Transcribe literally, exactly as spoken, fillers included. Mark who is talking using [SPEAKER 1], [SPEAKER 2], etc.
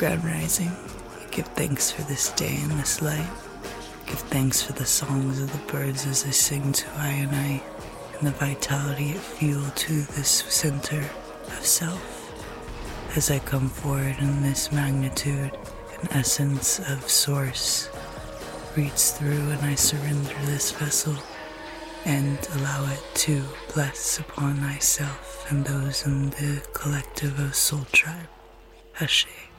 [SPEAKER 1] Grand Rising, I give thanks for this day and this light. Give thanks for the songs of the birds as they sing to I and I, and the vitality it fuel to this center of self. As I come forward in this magnitude and essence of source, reach through and I surrender this vessel and allow it to bless upon myself and those in the collective of Soul Tribe. Ashe.